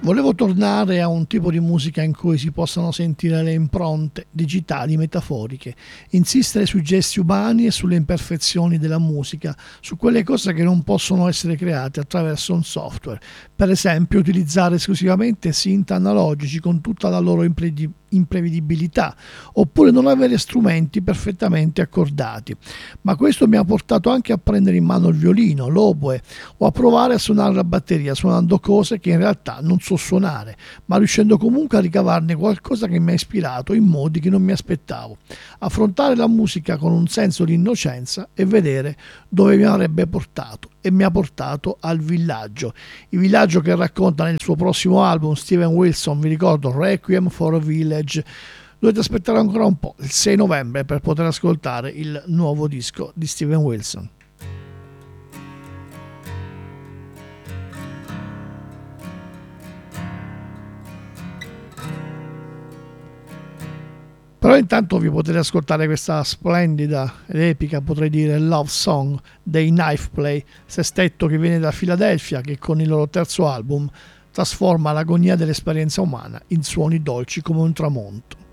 Volevo tornare a un tipo di musica in cui si possano sentire le impronte digitali metaforiche, insistere sui gesti umani e sulle imperfezioni della musica, su quelle cose che non possono essere create attraverso un software. Per esempio, utilizzare esclusivamente synth analogici con tutta la loro imprevedibilità, oppure non avere strumenti perfettamente accordati. Ma questo mi ha portato anche a prendere in mano il violino, l'oboe o a provare a suonare la batteria, suonando cose che in realtà non so suonare, ma riuscendo comunque a ricavarne qualcosa che mi ha ispirato in modi che non mi aspettavo. Affrontare la musica con un senso di innocenza e vedere dove mi avrebbe portato. E mi ha portato al Villaggio. Il Villaggio che racconta nel suo prossimo album, Steven Wilson, vi ricordo, Requiem for a Village. Dovete aspettare ancora un po', il 6 novembre, per poter ascoltare il nuovo disco di Steven Wilson. Però intanto vi potete ascoltare questa splendida ed epica, potrei dire, love song dei Knife Play, sestetto che viene da Filadelfia, che con il loro terzo album trasforma l'agonia dell'esperienza umana in suoni dolci come un tramonto.